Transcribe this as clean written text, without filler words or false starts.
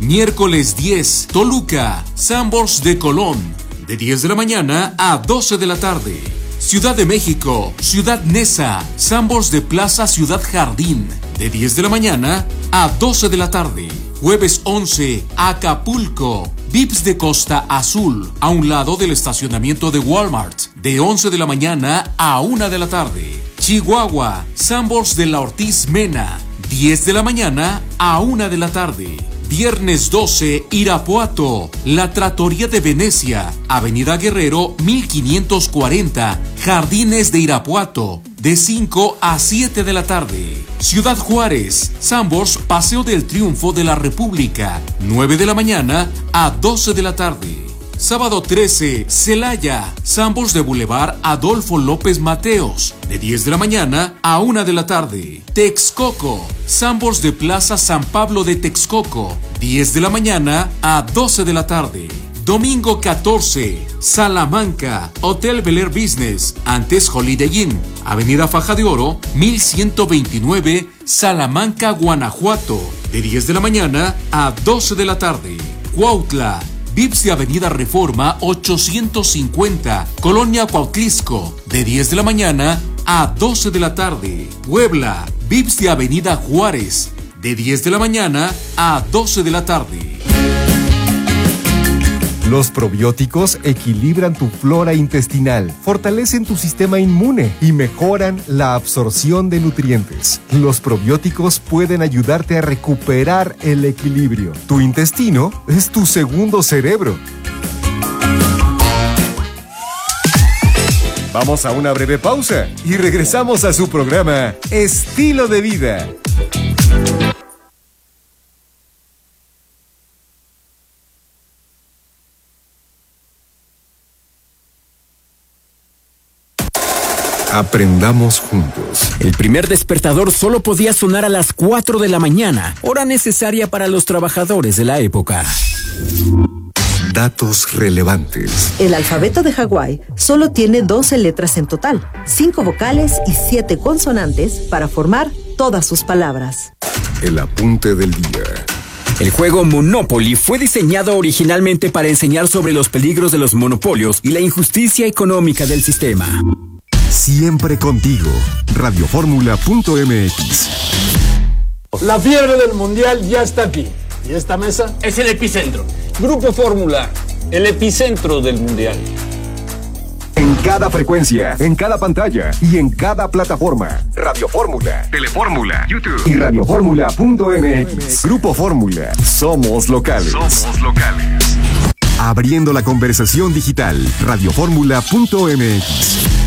Miércoles 10, Toluca, Sanborns de Colón, de 10 de la mañana a 12 de la tarde. Ciudad de México, Ciudad Neza, Sanborns de Plaza Ciudad Jardín, de 10 de la mañana a 12 de la tarde. Jueves 11, Acapulco, Vips de Costa Azul, a un lado del estacionamiento de Walmart, de 11 de la mañana a 1 de la tarde. Chihuahua, Sanborns de la Ortiz Mena, 10 de la mañana a 1 de la tarde. Viernes 12, Irapuato, La Trattoria de Venecia, Avenida Guerrero 1540, Jardines de Irapuato, de 5 a 7 de la tarde. Ciudad Juárez, Sanborns Paseo del Triunfo de la República, 9 de la mañana a 12 de la tarde. Sábado 13, Celaya, Sanborns de Boulevard Adolfo López Mateos, de 10 de la mañana a 1 de la tarde. Texcoco, Sanborns de Plaza San Pablo de Texcoco, 10 de la mañana a 12 de la tarde. Domingo 14, Salamanca, Hotel Bel Air Business, antes Holiday Inn, Avenida Faja de Oro, 1129, Salamanca, Guanajuato, de 10 de la mañana a 12 de la tarde. Cuautla, Vips de Avenida Reforma 850, Colonia Cuautlisco, de 10 de la mañana a 12 de la tarde. Puebla, Vips de Avenida Juárez, de 10 de la mañana a 12 de la tarde. Los probióticos equilibran tu flora intestinal, fortalecen tu sistema inmune y mejoran la absorción de nutrientes. Los probióticos pueden ayudarte a recuperar el equilibrio. Tu intestino es tu segundo cerebro. Vamos a una breve pausa y regresamos a su programa Estilo de Vida. Aprendamos juntos. El primer despertador solo podía sonar a las 4 de la mañana, hora necesaria para los trabajadores de la época. Datos relevantes. El alfabeto de Hawái solo tiene 12 letras en total, 5 vocales y 7 consonantes para formar todas sus palabras. El apunte del día. El juego Monopoly fue diseñado originalmente para enseñar sobre los peligros de los monopolios y la injusticia económica del sistema. Siempre contigo. Radioformula.mx. La fiebre del mundial ya está aquí. ¿Y esta mesa? Es el epicentro. Grupo Fórmula, el epicentro del mundial. En cada frecuencia, en cada pantalla y en cada plataforma. Radio Fórmula, Telefórmula, YouTube y radioformula.mx. Grupo Fórmula. Somos locales. Somos locales. Abriendo la conversación digital. Radioformula.mx.